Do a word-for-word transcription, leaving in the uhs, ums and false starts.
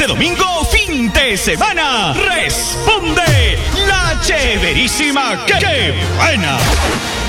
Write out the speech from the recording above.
domingo, fin de semana. Responde la chéverísima. ¡Qué, qué buena!